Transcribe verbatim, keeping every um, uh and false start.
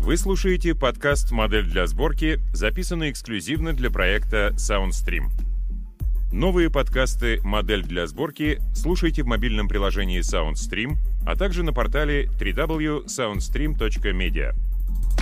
Вы слушаете подкаст «Модель для сборки», записанный эксклюзивно для проекта SoundStream. Новые подкасты «Модель для сборки» слушайте в мобильном приложении SoundStream, а также на портале дабл ю дабл ю дабл ю точка soundstream точка media.